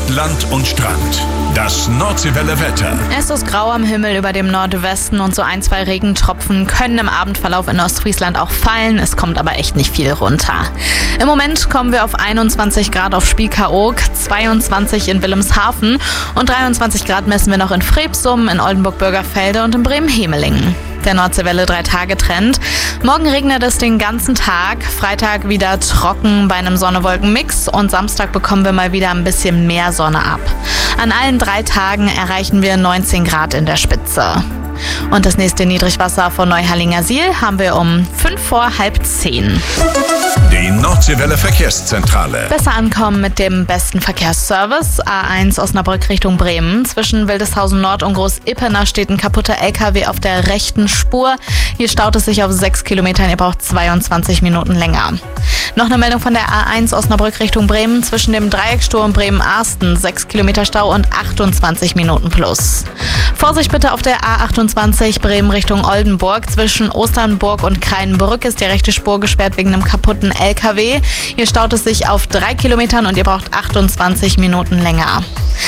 Land und Strand. Das Nordseewelle Wetter. Es ist grau am Himmel über dem Nordwesten und so 1-2 Regentropfen können im Abendverlauf in Ostfriesland auch fallen. Es kommt aber echt nicht viel runter. Im Moment kommen wir auf 21 Grad auf Spiekeroog, 22 in Wilhelmshaven und 23 Grad messen wir noch in Freepsum, in Oldenburg-Bürgerfelde und in Bremen-Hemelingen. Der Nordseewelle 3-Tage-Trend. Morgen regnet es den ganzen Tag, Freitag wieder trocken bei einem Sonne-Wolken-Mix und Samstag bekommen wir mal wieder ein bisschen mehr Sonne ab. An allen 3 Tagen erreichen wir 19 Grad in der Spitze. Und das nächste Niedrigwasser von Neuhallinger-Siel haben wir um 5:30. Die Nordseewelle Verkehrszentrale. Besser ankommen mit dem besten Verkehrsservice. A1 Osnabrück Richtung Bremen. Zwischen Wildeshausen Nord und Groß-Ippener steht ein kaputter LKW auf der rechten Spur. Hier staut es sich auf 6 Kilometern. Ihr braucht 22 Minuten länger. Noch eine Meldung von der A1 Osnabrück Richtung Bremen. Zwischen dem Dreiecksturm Bremen-Arsten 6 Kilometer Stau und 28 Minuten plus. Vorsicht bitte auf der A28 Bremen Richtung Oldenburg. Zwischen Osternburg und Kreinenbrück ist die rechte Spur gesperrt wegen einem kaputten LKW. Hier staut es sich auf 3 Kilometern und ihr braucht 28 Minuten länger.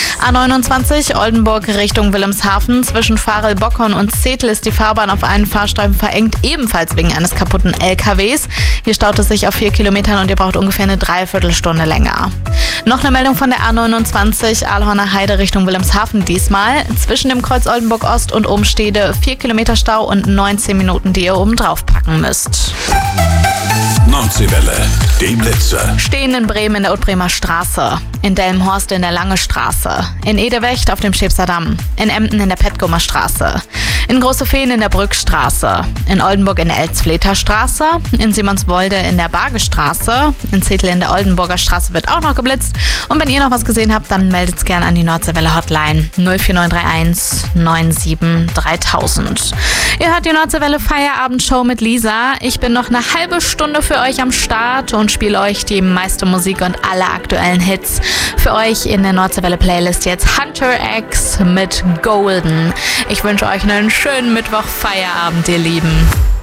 A29 Oldenburg Richtung Wilhelmshaven. Zwischen Farel-Bockhorn und Zetel ist die Fahrbahn auf einen Fahrstreifen verengt, ebenfalls wegen eines kaputten LKWs. Hier staut es sich auf 4 Kilometern und ihr braucht ungefähr eine Dreiviertelstunde länger. Noch eine Meldung von der A29 Aalhorner Heide Richtung Wilhelmshaven diesmal. Zwischen dem Kreuz Oldenburg Ost und Umstede 4 Kilometer Stau und 19 Minuten, die ihr oben drauf packen müsst. Nordseewelle, die Blitze. Stehen in Bremen in der Utbremer Straße, in Delmenhorst in der Lange Straße, in Edewecht auf dem Schäfser Damm, in Emden in der Petgumer Straße, in Große Feen in der Brückstraße, in Oldenburg in der Elzfleter Straße, in Simonswolde in der Bargestraße, in Zetel in der Oldenburger Straße wird auch noch geblitzt. Und wenn ihr noch was gesehen habt, dann meldet's gerne an die Nordseewelle Hotline 04931 97 3000. Ihr hört die Nordseewelle Feierabendshow mit Lisa. Ich bin noch eine halbe Stunde für euch am Start und spiele euch die meiste Musik und alle aktuellen Hits. Für euch in der Nordseewelle Playlist jetzt Hunter X mit Golden. Ich wünsche euch einen schönen Mittwoch Feierabend, ihr Lieben.